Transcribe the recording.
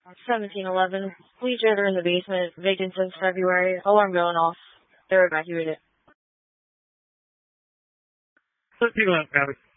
1711. Police are in the basement. Vacant since February. Alarm going off. They're evacuated. Let's see what happens.